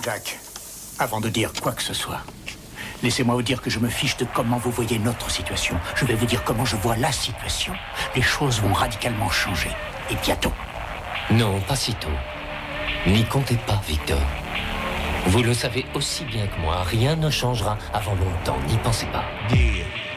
Jack, avant de dire quoi que ce soit, laissez-moi vous dire que je me fiche de comment vous voyez notre situation. Je vais vous dire comment je vois la situation. Les choses vont radicalement changer. Et bientôt. Non, pas si tôt. N'y comptez pas, Victor. Vous le savez aussi bien que moi, rien ne changera avant longtemps, n'y pensez pas.